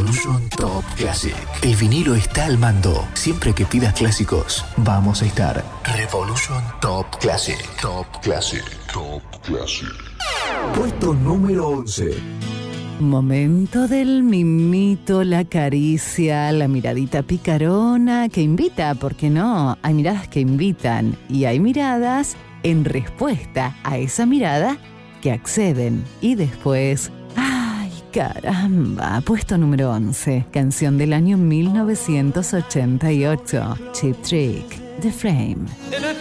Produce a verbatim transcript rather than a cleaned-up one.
Revolution Top Classic. El vinilo está al mando. Siempre que pidas clásicos, vamos a estar. Revolution Top Classic. Top Classic. Top Classic. Puesto número once. Momento del mimito, la caricia, la miradita picarona que invita, ¿por qué no? Hay miradas que invitan y hay miradas en respuesta a esa mirada que acceden. Y después, ¡ay, caramba! Puesto número once, canción del año mil novecientos ochenta y ocho, Cheap Trick, The Frame.